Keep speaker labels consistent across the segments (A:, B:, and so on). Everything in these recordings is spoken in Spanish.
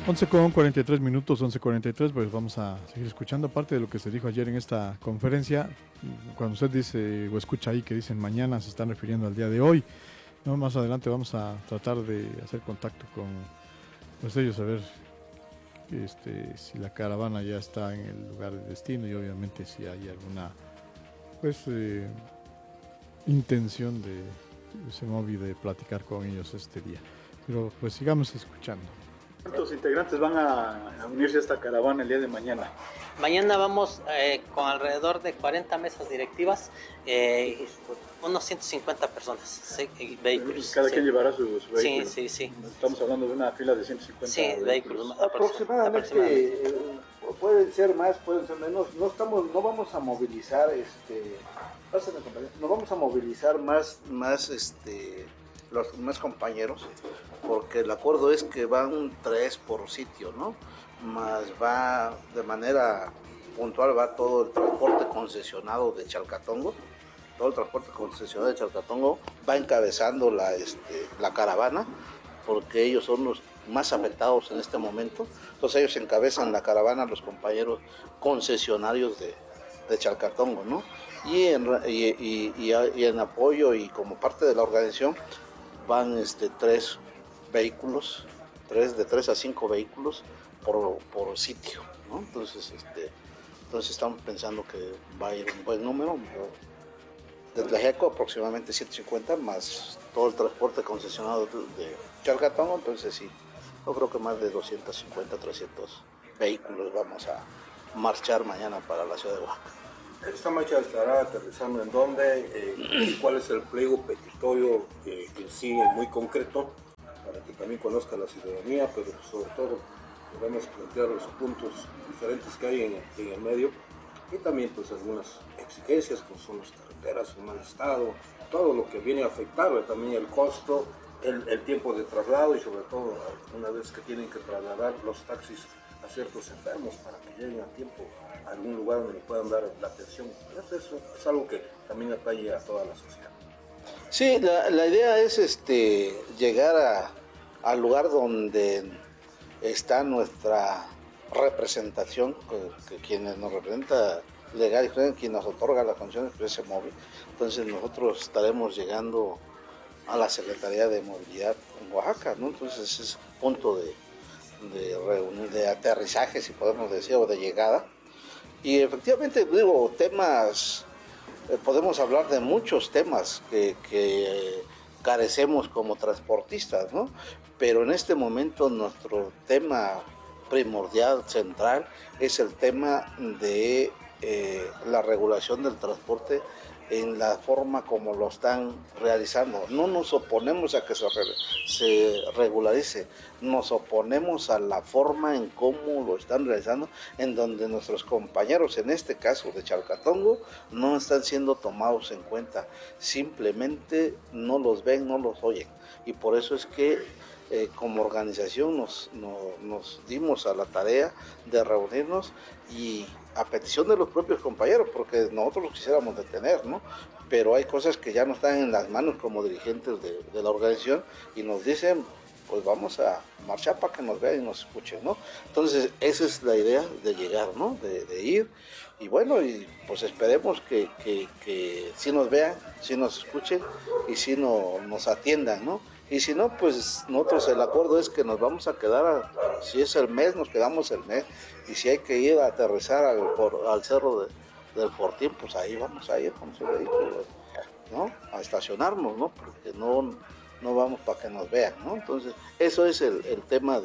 A: 11:43, 11:43, pues vamos a seguir escuchando parte de lo que se dijo ayer en esta conferencia. Cuando usted dice o escucha ahí que dicen mañana, se están refiriendo al día de hoy, ¿no? Más adelante vamos a tratar de hacer contacto con pues ellos, a ver si la caravana ya está en el lugar de destino y obviamente si hay alguna pues intención de se movi de platicar con ellos este día. Pero pues sigamos escuchando.
B: ¿Cuántos integrantes van a unirse a esta caravana el día de mañana?
C: Mañana vamos con alrededor de 40 mesas directivas, unos 150 personas, sí, vehículos.
B: ¿Y cada
C: sí.
B: quien llevará su vehículo?
C: Sí.
B: Estamos hablando de una fila de 150
C: sí, vehículos.
D: Aproximadamente. Pueden ser más, pueden ser menos. No vamos a movilizar, no vamos a movilizar más los más compañeros, porque el acuerdo es que van 3 por sitio, ¿no? Más va de manera puntual, va todo el transporte concesionado de Chalcatongo. Todo el transporte concesionado de Chalcatongo va encabezando la caravana, porque ellos son los más afectados en este momento. Entonces ellos encabezan la caravana, los compañeros concesionarios de Chalcatongo, ¿no? Y en apoyo y como parte de la organización van 3 vehículos, de 3 a 5 vehículos por sitio, ¿no? Entonces estamos pensando que va a ir un buen número. Desde Tlajeco aproximadamente 150 más todo el transporte concesionado de Chalcatongo, entonces sí, yo creo que más de 250, 300 vehículos vamos a marchar mañana para la ciudad de Oaxaca.
E: ¿Esta marcha estará aterrizando en dónde? ¿Cuál es el pliego petitorio que sigue muy concreto? Para que también conozca la ciudadanía, pero sobre todo podemos plantear los puntos diferentes que hay en el medio y también pues algunas exigencias como son las carreteras, su mal estado, todo lo que viene a afectar, también el costo, el tiempo de traslado y sobre todo una vez que tienen que trasladar los taxis a ciertos enfermos para que lleguen a tiempo a algún lugar donde puedan dar la atención. Eso es algo que también atañe a toda la sociedad.
D: Sí, la idea es llegar al lugar donde está nuestra representación, que quienes nos representa legal y quien nos otorga las condiciones de ese móvil. Entonces nosotros estaremos llegando a la Secretaría de Movilidad en Oaxaca, ¿no? Entonces es punto de aterrizaje, si podemos decir, o de llegada. Y efectivamente, temas, podemos hablar de muchos temas que carecemos como transportistas, ¿no? Pero en este momento nuestro tema primordial, central, es el tema de la regulación del transporte en la forma como lo están realizando. No nos oponemos a que se regularice, nos oponemos a la forma en cómo lo están realizando, en donde nuestros compañeros, en este caso de Chalcatongo, no están siendo tomados en cuenta, simplemente no los ven, no los oyen, y por eso es que como organización nos dimos a la tarea de reunirnos y a petición de los propios compañeros, porque nosotros los quisiéramos detener, ¿no? Pero hay cosas que ya no están en las manos como dirigentes de la organización y nos dicen, pues vamos a marchar para que nos vean y nos escuchen, ¿no? Entonces esa es la idea de llegar, ¿no? De ir y bueno, y pues esperemos que sí nos vean, sí nos escuchen y sí nos atiendan, ¿no? Y si no, pues nosotros el acuerdo es que nos vamos a quedar, si es el mes, nos quedamos el mes. Y si hay que ir a aterrizar al cerro del Fortín, pues ahí vamos a ir con su vehículo, ¿no? A estacionarnos, ¿no? Porque no vamos para que nos vean, ¿no? Entonces, eso es el tema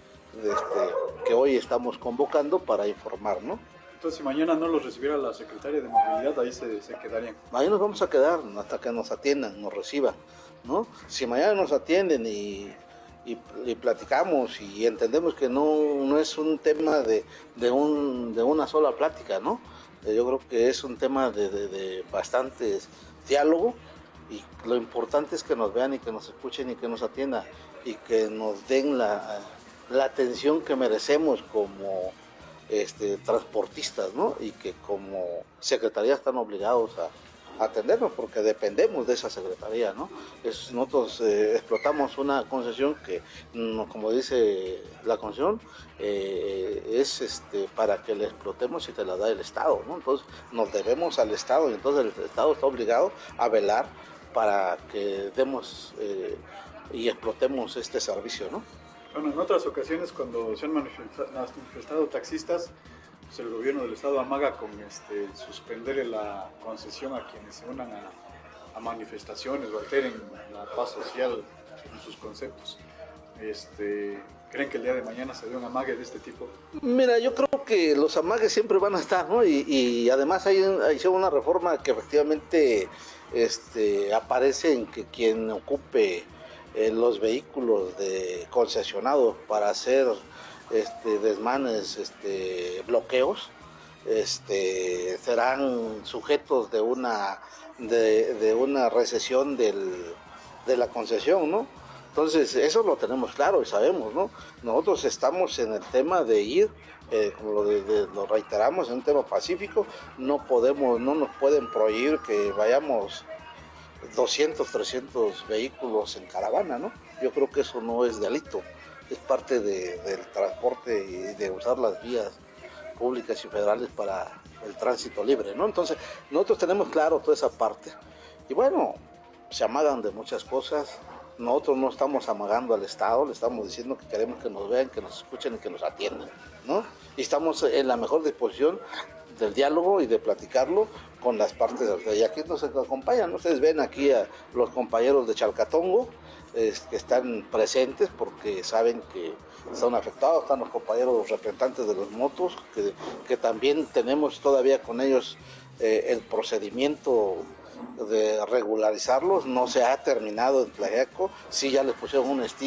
D: que hoy estamos convocando para informar, ¿no?
B: Entonces, si mañana no los recibiera la Secretaria de Movilidad, ahí se quedarían.
D: Ahí nos vamos a quedar hasta que nos atiendan, nos reciban, ¿no? Si mañana nos atienden y platicamos y entendemos que no es un tema de una sola plática, ¿no? Yo creo que es un tema de bastante diálogo y lo importante es que nos vean y que nos escuchen y que nos atiendan y que nos den la atención que merecemos como transportistas, ¿no? Y que como secretaría están obligados atendernos porque dependemos de esa secretaría, ¿no? Nosotros explotamos una concesión que, como dice la concesión, es para que la explotemos y te la da el Estado, ¿no? Entonces nos debemos al Estado y entonces el Estado está obligado a velar para que demos y explotemos este servicio, ¿no?
B: Bueno, en otras ocasiones cuando se han manifestado taxistas, pues el gobierno del estado amaga con suspender la concesión a quienes se unan a manifestaciones o alteren la paz social en sus conceptos. ¿Creen que el día de mañana se dé un amague de este tipo?
D: Mira, yo creo que los amagues siempre van a estar, ¿no? Y además hay una reforma que efectivamente aparece en que quien ocupe los vehículos concesionados para hacer desmanes, bloqueos, serán sujetos de una recesión de la concesión, ¿no? Entonces, eso lo tenemos claro y sabemos, ¿no? Nosotros estamos en el tema de ir, como lo reiteramos, en un tema pacífico. No nos pueden prohibir que vayamos 200, 300 vehículos en caravana, ¿no? Yo creo que eso no es delito, es parte del transporte y de usar las vías públicas y federales para el tránsito libre, ¿no? Entonces, nosotros tenemos claro toda esa parte. Y bueno, se amagan de muchas cosas. Nosotros no estamos amagando al Estado, le estamos diciendo que queremos que nos vean, que nos escuchen y que nos atiendan, ¿no? Y estamos en la mejor disposición del diálogo y de platicarlo con las partes de ustedes. Y aquí nos acompañan, ustedes ven aquí a los compañeros de Chalcatongo, que están presentes porque saben que están afectados, están los compañeros representantes de los motos, que también tenemos todavía con ellos el procedimiento de regularizarlos, no se ha terminado en Tlaxiaco, sí ya les pusieron un estigma